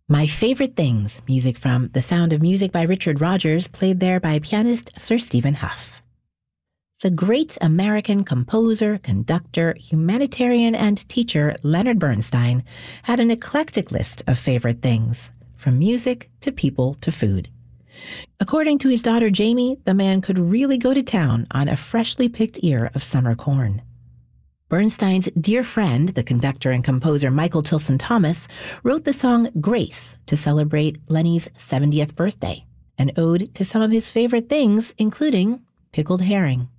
My Favorite Things, music from The Sound of Music by Richard Rodgers, played there by pianist Sir Stephen Hough. The great American composer, conductor, humanitarian, and teacher Leonard Bernstein had an eclectic list of favorite things, from music to people to food. According to his daughter Jamie, the man could really go to town on a freshly picked ear of summer corn. Bernstein's dear friend, the conductor and composer Michael Tilson Thomas, wrote the song Grace to celebrate Lenny's 70th birthday, an ode to some of his favorite things, including pickled herring.